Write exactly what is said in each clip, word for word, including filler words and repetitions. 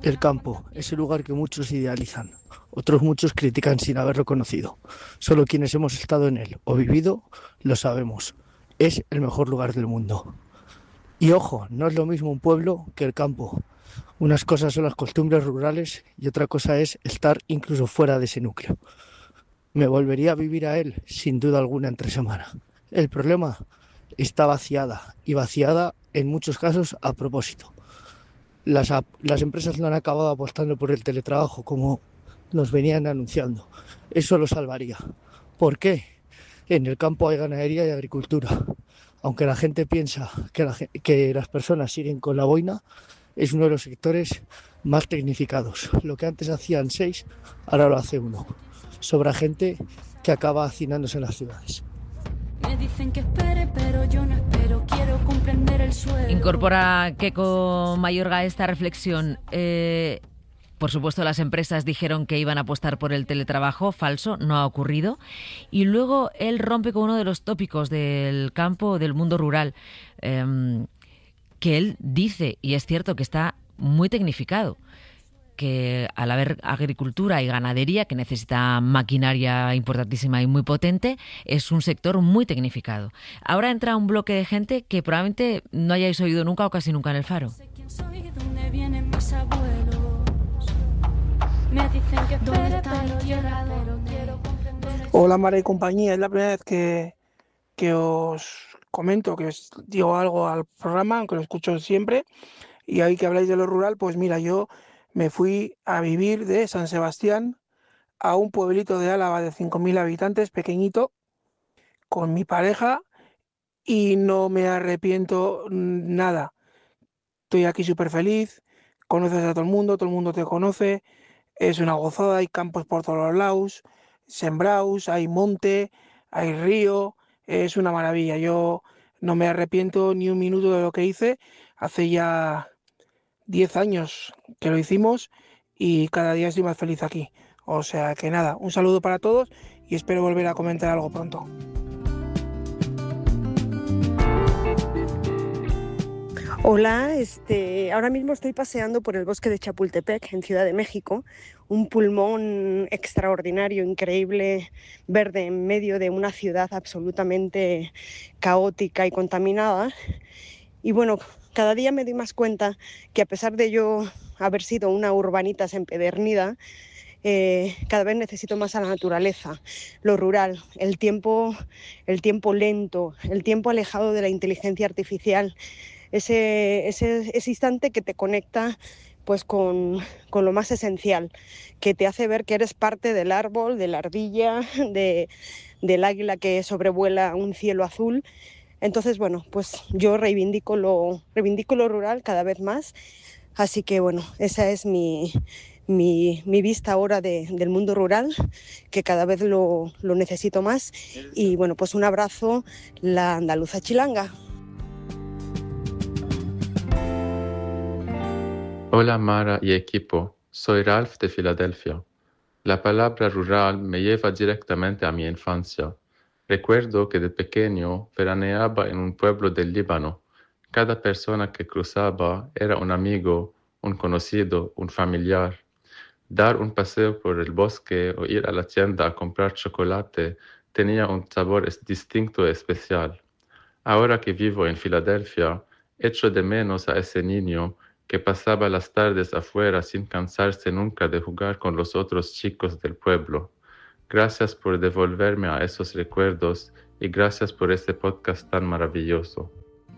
El campo, ese lugar que muchos idealizan, otros muchos critican sin haberlo conocido. Solo quienes hemos estado en él o vivido lo sabemos. Es el mejor lugar del mundo. Y ojo, no es lo mismo un pueblo que el campo. Unas cosas son las costumbres rurales y otra cosa es estar incluso fuera de ese núcleo. Me volvería a vivir a él, sin duda alguna, entre semana. El problema está vaciada y vaciada en muchos casos a propósito. Las, las empresas no han acabado apostando por el teletrabajo como nos venían anunciando. Eso lo salvaría. ¿Por qué? En el campo hay ganadería y agricultura. Aunque la gente piensa que, la, que las personas siguen con la boina, es uno de los sectores más tecnificados. Lo que antes hacían seis, ahora lo hace uno. Sobra gente que acaba hacinándose en las ciudades. Me dicen que espere, pero yo no espero, quiero comprender el suelo. Incorpora Keko Mayorga esta reflexión. Eh, por supuesto, las empresas dijeron que iban a apostar por el teletrabajo, falso, no ha ocurrido. Y luego él rompe con uno de los tópicos del campo, del mundo rural, eh, que él dice, y es cierto, que está muy tecnificado, que al haber agricultura y ganadería, que necesita maquinaria importantísima y muy potente, es un sector muy tecnificado. Ahora entra un bloque de gente que probablemente no hayáis oído nunca o casi nunca en el Faro. Sé quién soy, dónde vienen mis abuelos. Me dicen que espere, pero tierra, pero quiero comprender. Hola, Mara y compañía. Es la primera vez que, que os comento, que os digo algo al programa, aunque lo escucho siempre. Y ahí que habláis de lo rural, pues mira, yo me fui a vivir de San Sebastián a un pueblito de Álava de cinco mil habitantes, pequeñito, con mi pareja y no me arrepiento nada. Estoy aquí súper feliz, conoces a todo el mundo, todo el mundo te conoce, es una gozada, hay campos por todos los lados, sembrados, hay monte, hay río, es una maravilla. Yo no me arrepiento ni un minuto de lo que hice. Hace ya diez años que lo hicimos y cada día estoy más feliz aquí. O sea que nada, un saludo para todos y espero volver a comentar algo pronto. Hola, este, ahora mismo estoy paseando por el bosque de Chapultepec, en Ciudad de México, un pulmón extraordinario, increíble, verde, en medio de una ciudad absolutamente caótica y contaminada. Y bueno, cada día me doy más cuenta que a pesar de yo haber sido una urbanitas empedernida, eh, cada vez necesito más a la naturaleza, lo rural, el tiempo, el tiempo lento, el tiempo alejado de la inteligencia artificial. Ese, ese, ese instante que te conecta pues con, con lo más esencial, que te hace ver que eres parte del árbol, de la ardilla, de, del águila que sobrevuela un cielo azul. Entonces, bueno, pues yo reivindico lo, reivindico lo rural cada vez más. Así que, bueno, esa es mi, mi, mi vista ahora de, del mundo rural, que cada vez lo, lo necesito más. Y, bueno, pues un abrazo, la andaluza chilanga. Hola Mara y equipo, soy Ralph de Filadelfia. La palabra rural me lleva directamente a mi infancia. Recuerdo que de pequeño veraneaba en un pueblo del Líbano. Cada persona que cruzaba era un amigo, un conocido, un familiar. Dar un paseo por el bosque o ir a la tienda a comprar chocolate tenía un sabor distinto y especial. Ahora que vivo en Filadelfia, echo de menos a ese niño que pasaba las tardes afuera sin cansarse nunca de jugar con los otros chicos del pueblo. Gracias por devolverme a esos recuerdos y gracias por este podcast tan maravilloso.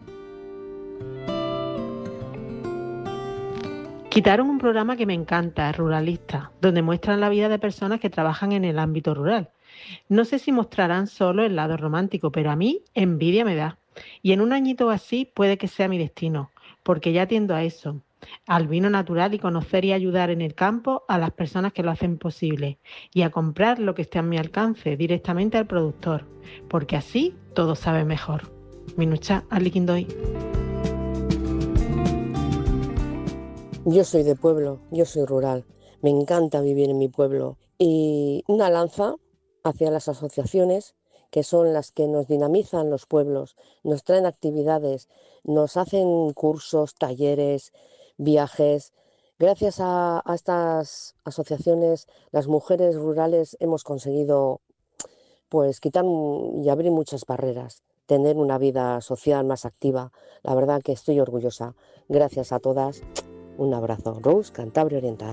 Quitaron un programa que me encanta, Ruralista, donde muestran la vida de personas que trabajan en el ámbito rural. No sé si mostrarán solo el lado romántico, pero a mí envidia me da. Y en un añito así puede que sea mi destino, porque ya tiendo a eso, al vino natural y conocer y ayudar en el campo a las personas que lo hacen posible y a comprar lo que esté a mi alcance directamente al productor, porque así todo sabe mejor. Minucha Aliquindoy. Yo soy de pueblo, yo soy rural, me encanta vivir en mi pueblo y una lanza hacia las asociaciones que son las que nos dinamizan los pueblos, nos traen actividades, nos hacen cursos, talleres, viajes Gracias a, a estas asociaciones, las mujeres rurales hemos conseguido pues quitar y abrir muchas barreras, tener una vida social más activa. La verdad que estoy orgullosa. Gracias a todas. Un abrazo. Rose, Cantabria Oriental.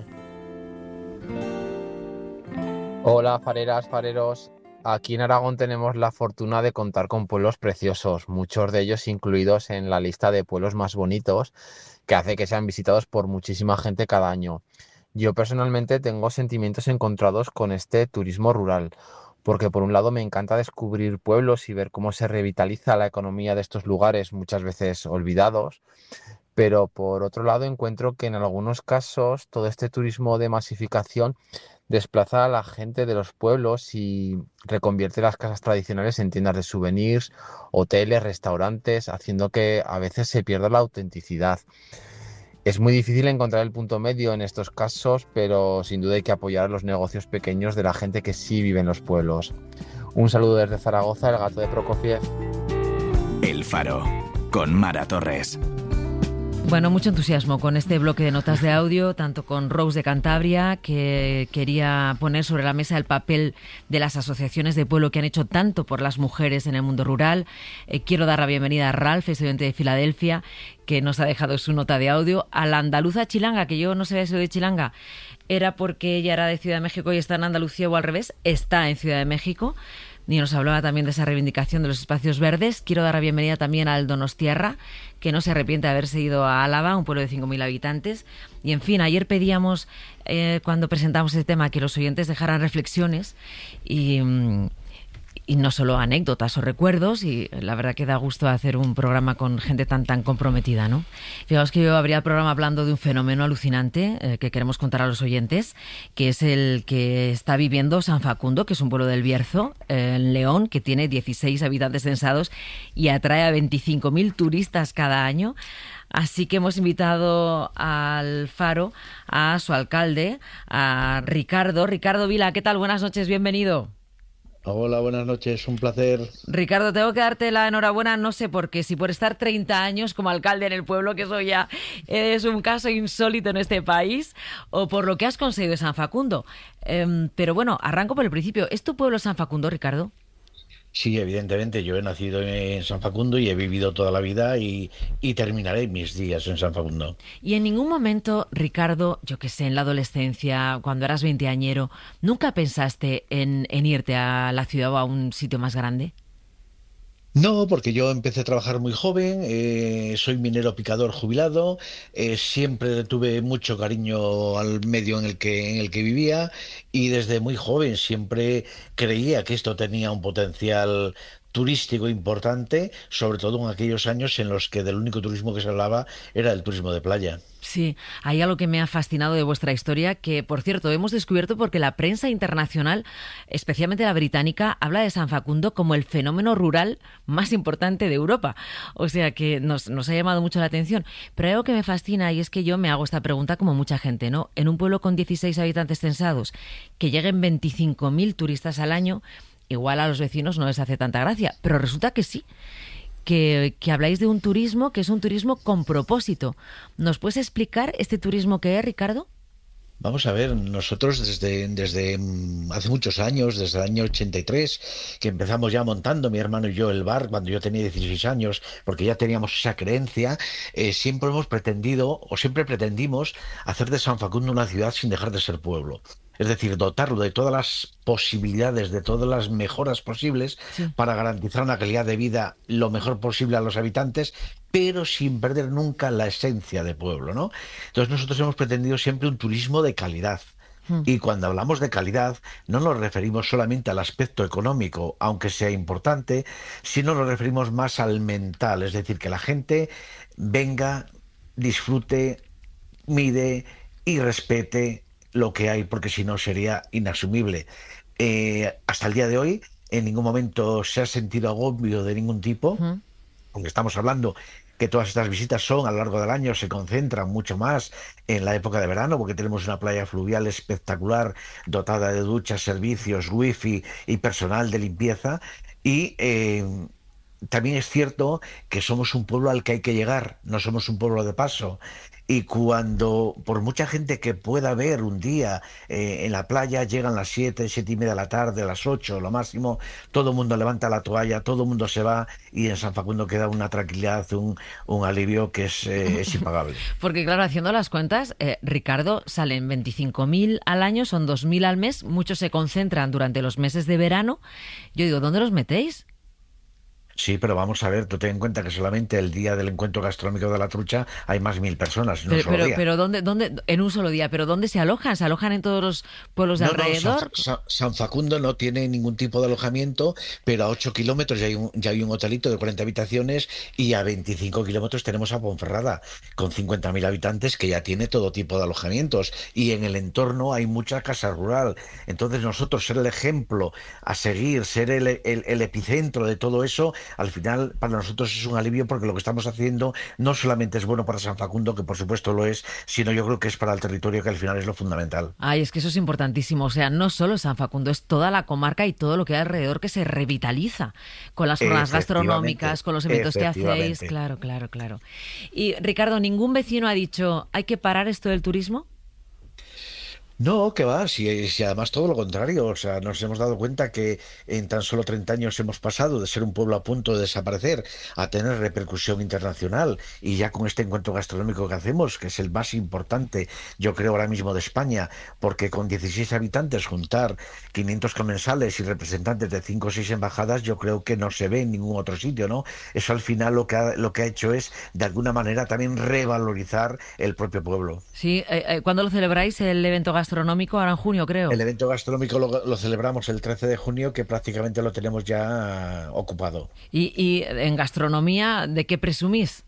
Hola, fareras, fareros. Aquí en Aragón tenemos la fortuna de contar con pueblos preciosos, muchos de ellos incluidos en la lista de pueblos más bonitos, que hace que sean visitados por muchísima gente cada año. Yo personalmente tengo sentimientos encontrados con este turismo rural, porque por un lado me encanta descubrir pueblos y ver cómo se revitaliza la economía de estos lugares muchas veces olvidados, pero por otro lado encuentro que en algunos casos todo este turismo de masificación desplaza a la gente de los pueblos y reconvierte las casas tradicionales en tiendas de souvenirs, hoteles, restaurantes, haciendo que a veces se pierda la autenticidad. Es muy difícil encontrar el punto medio en estos casos, pero sin duda hay que apoyar a los negocios pequeños de la gente que sí vive en los pueblos. Un saludo desde Zaragoza, el gato de Prokofiev. El Faro, con Mara Torres. Bueno, mucho entusiasmo con este bloque de notas de audio, tanto con Rose de Cantabria, que quería poner sobre la mesa el papel de las asociaciones de pueblo que han hecho tanto por las mujeres en el mundo rural. Eh, quiero dar la bienvenida a Ralph, estudiante de Filadelfia, que nos ha dejado su nota de audio, a la andaluza Chilanga, que yo no sabía si de Chilanga era porque ella era de Ciudad de México y está en Andalucía, o al revés, está en Ciudad de México. Y nos hablaba también de esa reivindicación de los espacios verdes. Quiero dar la bienvenida también al Donostiarra, que no se arrepiente de haberse ido a Álava, un pueblo de cinco mil habitantes. Y en fin, ayer pedíamos, eh, cuando presentamos este tema, que los oyentes dejaran reflexiones y... Mm, y no solo anécdotas o recuerdos, y la verdad que da gusto hacer un programa con gente tan tan comprometida, ¿no? Fijaos que yo abría el programa hablando de un fenómeno alucinante eh, que queremos contar a los oyentes, que es el que está viviendo San Facundo, que es un pueblo del Bierzo, eh, en León, que tiene dieciséis habitantes censados y atrae a veinticinco mil turistas cada año. Así que hemos invitado al Faro a su alcalde, a Ricardo. Ricardo Vila, ¿qué tal? Buenas noches, bienvenido. Hola, buenas noches, un placer. Ricardo, tengo que darte la enhorabuena, no sé por qué, si por estar treinta años como alcalde en el pueblo, que eso ya es un caso insólito en este país, o por lo que has conseguido en San Facundo. Eh, pero bueno, arranco por el principio. ¿Es tu pueblo San Facundo, Ricardo? Sí, evidentemente, yo he nacido en San Facundo y he vivido toda la vida y, y terminaré mis días en San Facundo. Y en ningún momento, Ricardo, yo que sé, en la adolescencia, cuando eras veinteañero, ¿nunca pensaste en, en irte a la ciudad o a un sitio más grande? No, porque yo empecé a trabajar muy joven, eh, soy minero picador jubilado, eh, siempre tuve mucho cariño al medio en el que, en el que vivía y desde muy joven siempre creía que esto tenía un potencial turístico importante, sobre todo en aquellos años en los que del único turismo que se hablaba era el turismo de playa. Sí, hay algo que me ha fascinado de vuestra historia, que por cierto hemos descubierto porque la prensa internacional, especialmente la británica, habla de San Facundo como el fenómeno rural más importante de Europa. O sea que nos, nos ha llamado mucho la atención. Pero hay algo que me fascina y es que yo me hago esta pregunta como mucha gente, ¿no? En un pueblo con dieciséis habitantes censados, que lleguen veinticinco mil turistas al año, igual a los vecinos no les hace tanta gracia, pero resulta que sí. Que, que habláis de un turismo que es un turismo con propósito. ¿Nos puedes explicar este turismo que es, Ricardo? Vamos a ver, nosotros desde, desde hace muchos años, desde el año ochenta y tres, que empezamos ya montando mi hermano y yo el bar, cuando yo tenía dieciséis años, porque ya teníamos esa creencia, eh, siempre hemos pretendido, o siempre pretendimos, hacer de San Facundo una ciudad sin dejar de ser pueblo. Es decir, dotarlo de todas las posibilidades, de todas las mejoras posibles, sí, para garantizar una calidad de vida lo mejor posible a los habitantes, pero sin perder nunca la esencia de pueblo, ¿no? Entonces nosotros hemos pretendido siempre un turismo de calidad. Hmm. Y cuando hablamos de calidad, no nos referimos solamente al aspecto económico, aunque sea importante, sino nos referimos más al mental, es decir, que la gente venga, disfrute, mire y respete lo que hay, porque si no sería inasumible. Eh, hasta el día de hoy, en ningún momento se ha sentido agobio de ningún tipo, uh-huh. aunque estamos hablando que todas estas visitas son a lo largo del año, se concentran mucho más en la época de verano, porque tenemos una playa fluvial espectacular, dotada de duchas, servicios, wifi y personal de limpieza, y eh, también es cierto que somos un pueblo al que hay que llegar, no somos un pueblo de paso. Y cuando, por mucha gente que pueda ver un día eh, en la playa, llegan las siete, siete y media de la tarde, las ocho, lo máximo, todo el mundo levanta la toalla, todo el mundo se va y en San Facundo queda una tranquilidad, un, un alivio que es, eh, es impagable. Porque claro, haciendo las cuentas, eh, Ricardo, salen veinticinco mil al año, son dos mil al mes, muchos se concentran durante los meses de verano. Yo digo, ¿dónde los metéis? Sí, pero vamos a ver, tú ten en cuenta que solamente el día del encuentro gastronómico de la trucha hay más mil personas en un Pero, solo pero, día. pero ¿dónde, dónde, en un solo día, pero ¿dónde se alojan? ¿Se alojan en todos los pueblos de No, no, alrededor? San, San- San Facundo no tiene ningún tipo de alojamiento, pero a ocho kilómetros ya hay, un, ya hay un hotelito de cuarenta habitaciones y a veinticinco kilómetros tenemos a Ponferrada, con cincuenta mil habitantes, que ya tiene todo tipo de alojamientos. Y en el entorno hay mucha casa rural. Entonces nosotros ser el ejemplo a seguir, ser el, el, el epicentro de todo eso, al final para nosotros es un alivio, porque lo que estamos haciendo no solamente es bueno para San Facundo, que por supuesto lo es, sino yo creo que es para el territorio, que al final es lo fundamental. Ay, es que eso es importantísimo. O sea, no solo San Facundo, es toda la comarca y todo lo que hay alrededor que se revitaliza con las jornadas gastronómicas, con los eventos que hacéis. Efectivamente. Claro, claro, claro. Y Ricardo, ¿ningún vecino ha dicho, hay que parar esto del turismo? No, que va, si, si además todo lo contrario, o sea, nos hemos dado cuenta que en tan solo treinta años hemos pasado de ser un pueblo a punto de desaparecer a tener repercusión internacional, y ya con este encuentro gastronómico que hacemos, que es el más importante, yo creo, ahora mismo de España, porque con dieciséis habitantes juntar quinientos comensales y representantes de cinco o seis embajadas, yo creo que no se ve en ningún otro sitio, ¿no? Eso al final lo que ha, lo que ha hecho es, de alguna manera, también revalorizar el propio pueblo. Sí, eh, eh, ¿cuándo lo celebráis el evento gastronómico? Ahora en junio, creo. El evento gastronómico lo, lo celebramos el trece de junio, que prácticamente lo tenemos ya ocupado. Y, y en gastronomía, ¿de qué presumís?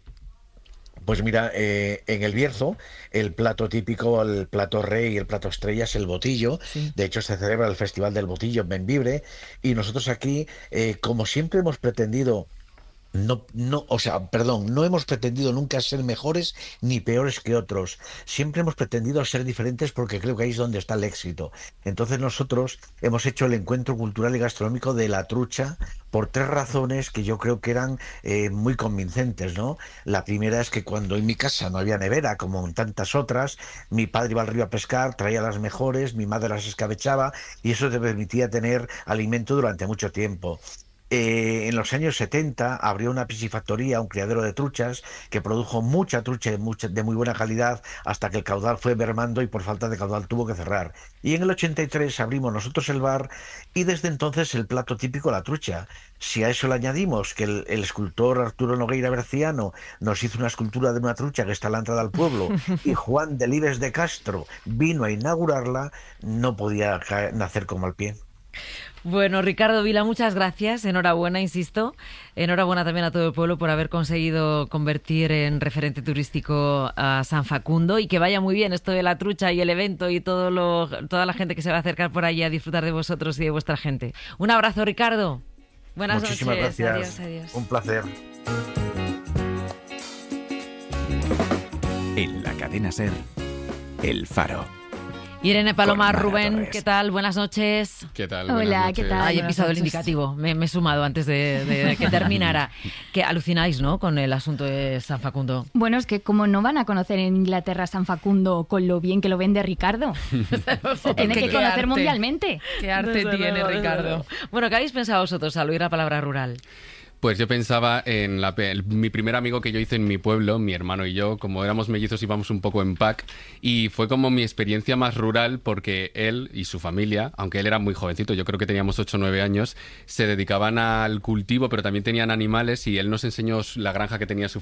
Pues mira, eh, en el Bierzo, el plato típico, el plato rey y el plato estrella es el botillo. Sí. De hecho, se celebra el Festival del Botillo en Bembibre, y nosotros aquí, eh, como siempre hemos pretendido... No, no, o sea, perdón, no hemos pretendido nunca ser mejores ni peores que otros. Siempre hemos pretendido ser diferentes, porque creo que ahí es donde está el éxito. Entonces nosotros hemos hecho el encuentro cultural y gastronómico de la trucha por tres razones que yo creo que eran eh, muy convincentes, ¿no? La primera es que cuando en mi casa no había nevera, como en tantas otras, mi padre iba al río a pescar, traía las mejores, mi madre las escabechaba, y eso te permitía tener alimento durante mucho tiempo. Eh, en los años setenta abrió una piscifactoría, un criadero de truchas, que produjo mucha trucha de, mucha, de muy buena calidad, hasta que el caudal fue mermando y por falta de caudal tuvo que cerrar. Y en el ochenta y tres abrimos nosotros el bar, y desde entonces el plato típico, la trucha. Si a eso le añadimos que el, el escultor Arturo Nogueira Berciano nos hizo una escultura de una trucha que está a la entrada del pueblo, y Juan Delibes de Castro vino a inaugurarla, no podía caer, nacer con mal pie. Bueno, Ricardo Vila, muchas gracias. Enhorabuena, insisto. Enhorabuena también a todo el pueblo por haber conseguido convertir en referente turístico a San Facundo, y que vaya muy bien esto de la trucha y el evento y todo lo, toda la gente que se va a acercar por allí a disfrutar de vosotros y de vuestra gente. Un abrazo, Ricardo. Buenas Muchísimas noches. gracias. Adiós, adiós. Un placer. En la cadena SER, El Faro. Irene Paloma, Con Mara Rubén, Torres. ¿qué tal? Buenas noches. ¿Qué tal? Hola, Buenas ¿qué noches. tal? Ay, he buenas pisado el noches. indicativo, me, me he sumado antes de, de que terminara. Que alucináis, ¿no?, con el asunto de San Facundo. Bueno, es que como no van a conocer en Inglaterra San Facundo con lo bien que lo vende Ricardo. Se tiene Qué que conocer arte. mundialmente. Qué arte Desde tiene luego, desde Ricardo. luego. Bueno, ¿qué habéis pensado vosotros al oír la palabra rural? Pues yo pensaba en la, pe- el- mi primer amigo que yo hice en mi pueblo, mi hermano y yo, como éramos mellizos íbamos un poco en pack, y fue como mi experiencia más rural, porque él y su familia, aunque él era muy jovencito, yo creo que teníamos ocho o nueve años, se dedicaban al cultivo, pero también tenían animales, y él nos enseñó la granja que tenía su